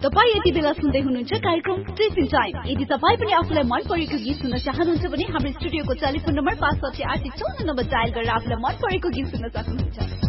तपाई यति बेला सुन्दै हुनुहुन्छ कार्यक्रम टिफिन टाइम। यदि तपाई पनि आफुलाई मन परेको गीत सुन्न चाहनुहुन्छ भने हाम्रो स्टुडियोको टेलिफोन नम्बर 56854 डायल गरेर आफुलाई मन परेको गीत सुन्न सक्नुहुन्छ।